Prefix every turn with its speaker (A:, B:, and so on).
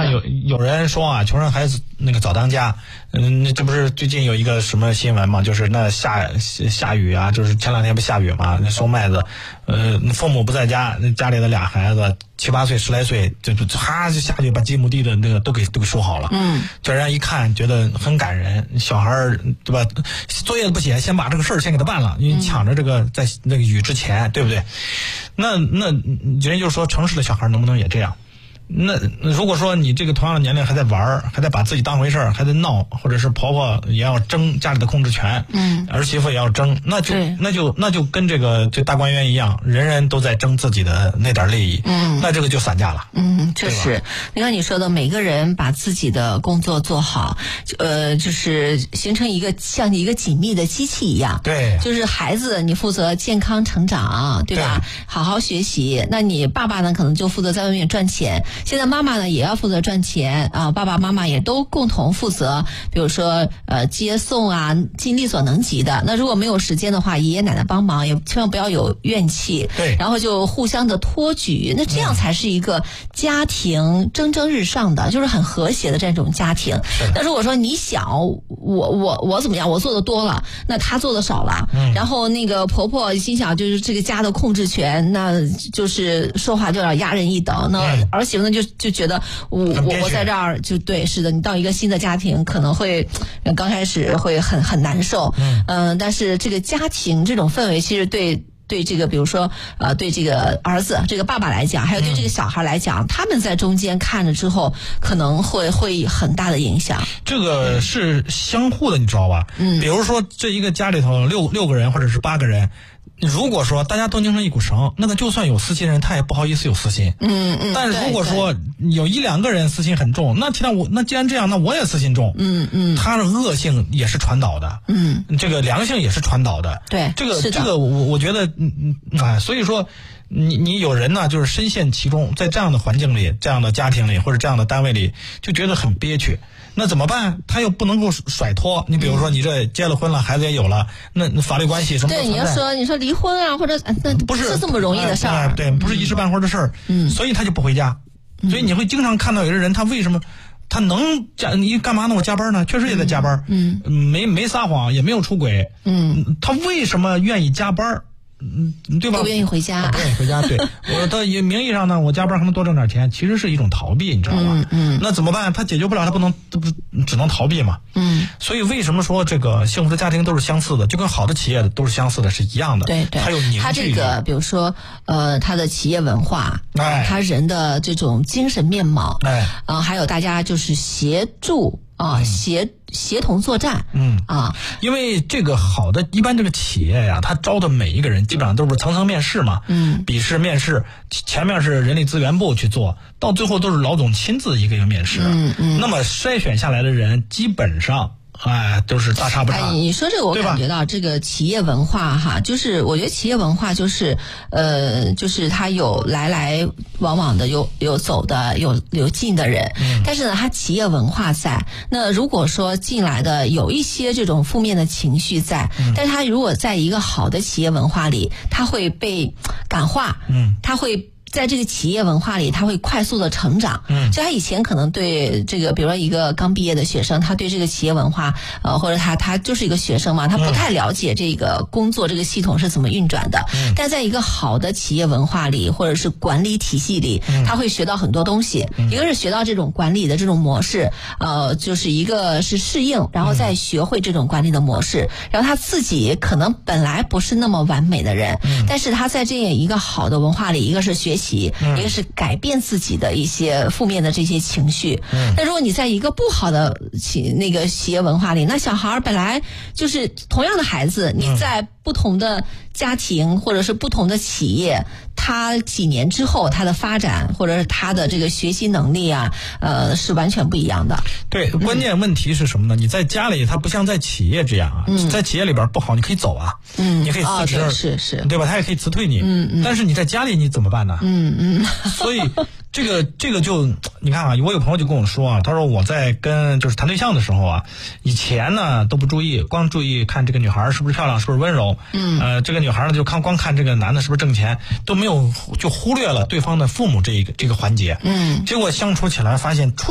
A: 像有人说啊，穷人孩子那个早当家，这不是最近有一个什么新闻嘛？就是那下雨啊，就是前2天不下雨嘛，那收麦子，父母不在家，那家里的俩孩子7、8岁、10来岁，就下去把几亩地的那个都给收好了。这人一看觉得很感人，小孩对吧？作业不写，先把这个事儿先给他办了，因为抢着这个在那个雨之前，对不对？那人就说城市的小孩能不能也这样？那如果说你这个同样的年龄还在玩，还在把自己当回事儿，还在闹，或者是婆婆也要争家里的控制权，儿媳妇也要争，那就跟这大观园一样，人人都在争自己的那点利益，那这个就散架了。
B: 确实，你看你说的，每个人把自己的工作做好，就是形成像一个紧密的机器一样。
A: 对，
B: 就是孩子你负责健康成长，对吧？好好学习，那你爸爸呢可能就负责在外面赚钱。现在妈妈呢也要负责赚钱啊，爸爸妈妈也都共同负责，比如说接送啊，尽力所能及的。那如果没有时间的话，爷爷奶奶帮忙，也千万不要有怨气。
A: 对，
B: 然后就互相的托举，那这样才是一个家庭蒸蒸日上的，就是很和谐的这种家庭。那如果说你想我怎么样，我做的多了，那他做的少了，然后那个婆婆心想就是这个家的控制权，那就是说话就要压人一等，那儿媳妇呢就觉得我在这儿就对，是的，你到一个新的家庭可能会刚开始会很难受，但是这个家庭这种氛围其实对这个比如说对这个儿子这个爸爸来讲，还有对这个小孩来讲，他们在中间看了之后可能会很大的影响。
A: 这个是相互的，你知道吧？比如说这一个家里头六个人或者是8个人，如果说大家都拧成一股绳，那个就算有私心人，他也不好意思有私心。但是如果说有1、2个人私心很重，那既然这样，那我也私心重。他的恶性也是传导的。这个良性也是传导的。
B: 对，
A: 这个我觉得，所以说你有人呢，就是深陷其中，在这样的环境里、这样的家庭里或者这样的单位里，就觉得很憋屈。那怎么办？他又不能够甩脱。你比如说，你这结了婚了，孩子也有了，那法律关系什么的。
B: 对，你说离婚啊，或者那不是这么容易的事儿。
A: 对，不是一时半会儿的事儿。所以他就不回家。所以你会经常看到有的人，他为什么他能你干嘛呢？我加班呢，确实也在加班。没撒谎，也没有出轨。他为什么愿意加班？对吧？
B: 不愿意回家，
A: 不愿意回家。对，他名义上呢，我加班还能多挣点钱，其实是一种逃避，你知道吧？那怎么办？他解决不了，他只能逃避嘛。所以为什么说这个幸福的家庭都是相似的，就跟好的企业都是相似的，是一样的。
B: 对，
A: 还有凝聚力。
B: 他这个比如说他的企业文化，他人的这种精神面貌，还有大家就是协助协同作战。
A: 因为这个好的，一般这个企业呀，他招的每一个人基本上都是层层面试嘛。笔试、面试，前面是人力资源部去做，到最后都是老总亲自一个面试。那么筛选下来的人基本上都是大差不差。
B: 你说这个我感觉到这个企业文化哈，就是我觉得企业文化就是它有来往往的，有走的，有进的人。但是呢，它企业文化在。那如果说进来的有一些这种负面的情绪在，但是它如果在一个好的企业文化里，它会被感化。它会在这个企业文化里，他会快速的成长。就他以前可能对这个，比如说一个刚毕业的学生，他对这个企业文化，或者他就是一个学生嘛，他不太了解这个工作这个系统是怎么运转的。但在一个好的企业文化里，或者是管理体系里，他会学到很多东西。一个是学到这种管理的这种模式，就是一个是适应，然后再学会这种管理的模式。然后他自己可能本来不是那么完美的人，但是他在这样一个好的文化里，一个是学习。一个是改变自己的一些负面的这些情绪。那如果你在一个不好的企业文化里，那小孩本来就是同样的孩子，你在不同的家庭或者是不同的企业，他几年之后他的发展或者是他的这个学习能力啊，是完全不一样的。
A: 对，关键问题是什么呢？你在家里，他不像在企业这样啊。在企业里边不好，你可以走啊。你可以辞职，
B: 是，
A: 对吧？他也可以辞退你。但是你在家里你怎么办呢？所以这个就你看啊，我有朋友就跟我说啊，他说我在就是谈对象的时候啊，以前呢都不注意，光注意看这个女孩是不是漂亮，是不是温柔。这个女孩呢就光看这个男的是不是挣钱，都没有，就忽略了对方的父母这个环节。结果相处起来发现